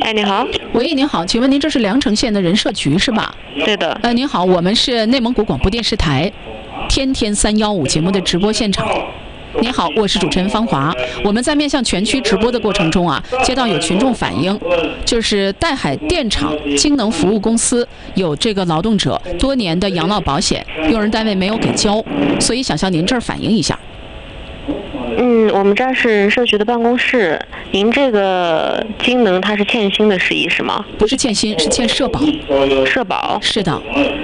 哎，你好。 喂，您好，请问您这是凉城县的人社局是吧？ 对的。 您好，我们是内蒙古广播电视台天天315节目的直播现场。您好，我是主持人方华。我们在面向全区直播的过程中啊，接到有群众反映，就是岱海电厂京能服务公司有这个劳动者多年的养老保险，用人单位没有给交，所以想向您这儿反映一下。 我们这儿是社局的办公室，您这个京能它是欠薪的事宜是吗？ 不是欠薪，是欠社保。 社保？ 是的。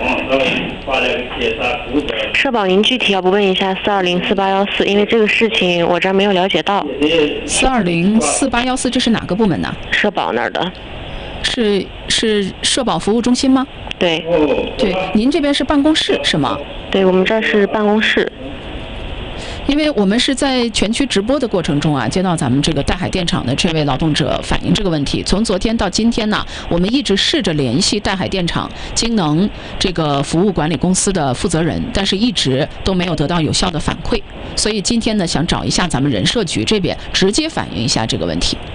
社保您具体要不问一下4204814，因为这个事情我这儿没有了解到。 4204814这是哪个部门呢？ 社保那儿的。 是社保服务中心吗？ 对。 对，您这边是办公室是吗？ 对，我们这儿是办公室。 因为我们是在全区直播的过程中啊，接到咱们这个岱海电厂的这位劳动者反映这个问题。从昨天到今天呢，我们一直试着联系岱海电厂京能这个服务管理公司的负责人，但是一直都没有得到有效的反馈。所以今天呢，想找一下咱们人社局这边直接反映一下这个问题。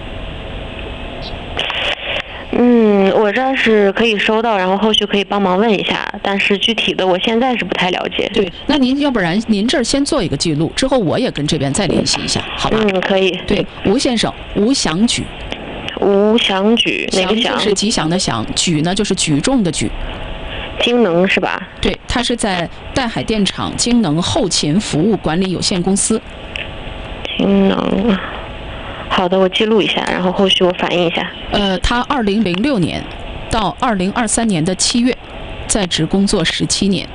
我这儿是可以收到，然后后续可以帮忙问一下，但是具体的我现在是不太了解。 对，那您要不然您这儿先做一个记录，之后我也跟这边再联系一下，好吧？ 可以。 对，吴先生，吴祥举。 吴祥举，哪个祥？ 是吉祥的祥，举呢就是举重的举。 京能是吧？ 对，他是在岱海电厂京能后勤服务管理有限公司。 京能。好的，我记录一下，然后后续我反映一下。 他2006年到2023年的7月，在职工作17年。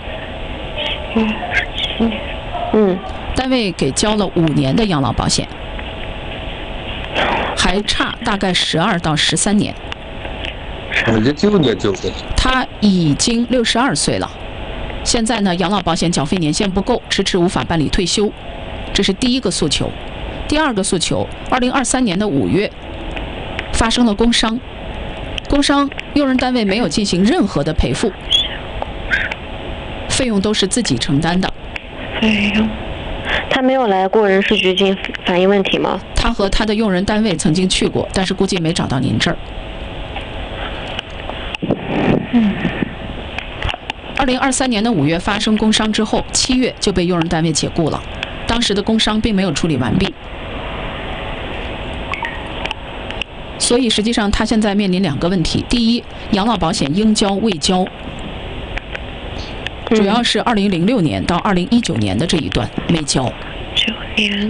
17年。 单位给交了5年的养老保险，还差大概12到13年。 19年就给。 他已经62岁了，现在呢，养老保险缴费年限不够，迟迟无法办理退休，这是第一个诉求。第二个诉求，2023年的5月发生了工伤，用人单位没有进行任何的赔付，费用都是自己承担的。 费用？他没有来过人事局进行反映问题吗？ 他和他的用人单位曾经去过，但是估计没找到您这儿。2023年的5月发生工伤之后，7月就被用人单位解雇了，当时的工伤并没有处理完毕。所以实际上他现在面临2个问题：第一，养老保险应交未交，主要是2006年到2019年的这一段没交。 9年。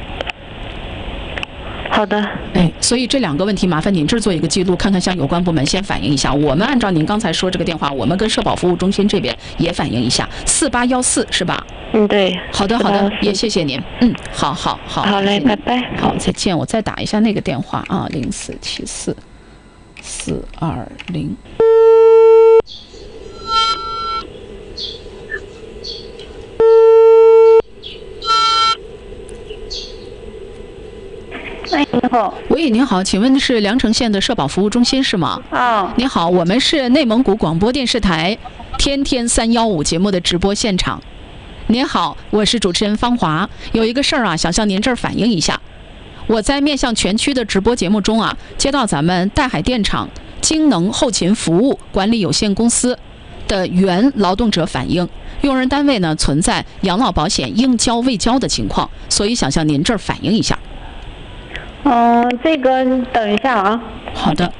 好的。 所以这2个问题麻烦您这儿做一个记录，看看向有关部门先反映一下。我们按照您刚才说这个电话，我们跟社保服务中心这边也反映一下。4814是吧？ 对。 好的，也谢谢您。好。 好嘞，拜拜。 好，再见。我再打一下那个电话啊，0474-420。 你好。 喂，您好，请问是凉城县的社保服务中心是吗？您好，我们是内蒙古广播电视台天天315节目的直播现场。您好，我是主持人方华，有一个事儿啊，想向您这儿反映一下。我在面向全区的直播节目中啊，接到咱们岱海电厂京能后勤服务管理有限公司的原劳动者反映，用人单位呢存在养老保险应交未交的情况，所以想向您这儿反映一下。 这个等一下啊。 好的。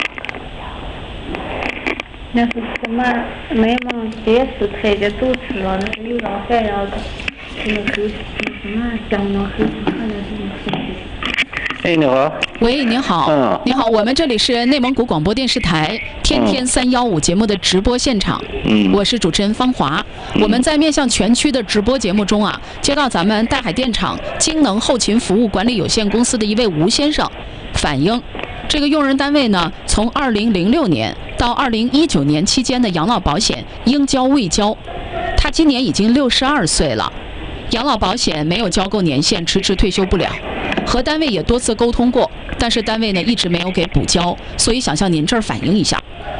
那是什么？内蒙电视台的主持人刘老板要的，那个什么江南后勤看的什么事情？ 你好。 喂，您好。您好，我们这里是内蒙古广播电视台天天315节目的直播现场。我是主持人方华。我们在面向全区的直播节目中啊，接到咱们岱海电厂京能后勤服务管理有限公司的一位吴先生反映，这个用人单位呢，从2006年到2019年期间的养老保险应交未交，他今年已经62岁了，养老保险没有交够年限，迟迟退休不了，和单位也多次沟通过，但是单位呢一直没有给补交，所以想向您这儿反映一下。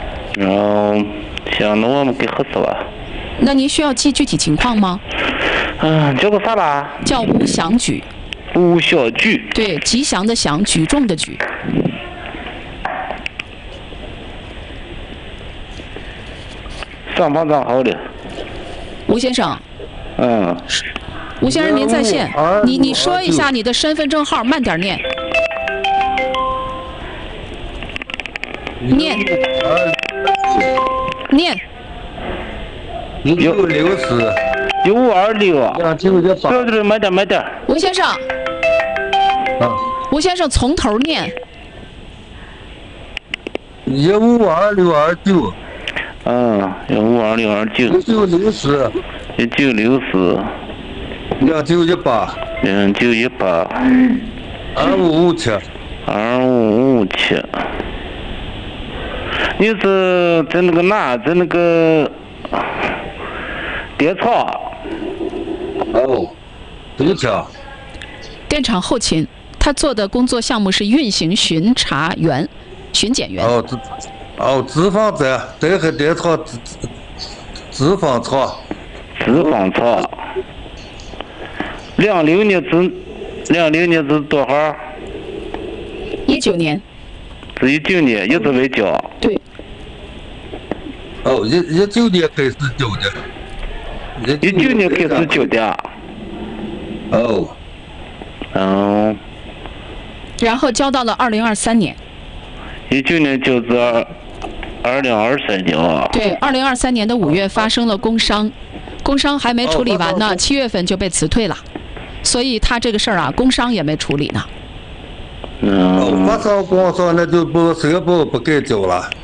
行，那我们给核实吧。 那您需要记具体情况吗？ 叫个啥吧？ 叫吴祥举。 吴小举。 对，吉祥的祥，举重的举。 账房账好的。 吴先生。 嗯。 吴先生您在线，你说一下你的身份证号，慢点念。念。 1964。1526。对，慢点。 吴先生。吴先生从头念。 1522629。1522629。1964。2918。2557。你是在那个哪？在那个电厂。对枪。 电厂后勤，他做的工作项目是运行巡查员、巡检员。 脂肪站，这和电厂脂肪厂。20年是多少 ？19年。 是19年，一直未交。 对。 19年开始交的。19年开始交的。 然后交到了2023年。 19年就是2023年啊。 对，2023年的5月发生了工伤还没处理完呢，7月份就被辞退了，所以他这个事儿啊，工伤也没处理呢。 发烧工伤那就不该交了。